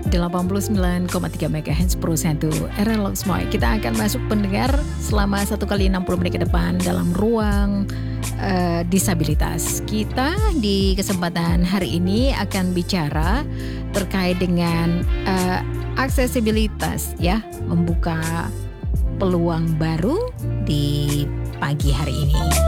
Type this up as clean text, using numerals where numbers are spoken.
89,3 MHz Pro 1 RL Smart. Kita akan masuk pendengar selama 1 kali 60 menit ke depan dalam ruang disabilitas. Kita di kesempatan hari ini akan bicara terkait dengan aksesibilitas ya, membuka peluang baru di pagi hari ini.